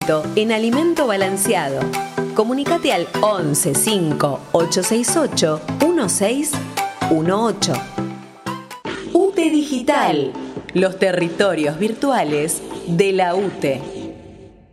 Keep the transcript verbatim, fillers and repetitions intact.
completo en alimento balanceado. Comunicate al once cinco ocho seis ocho uno seis uno ocho. U T E Digital, los territorios virtuales de la U T E.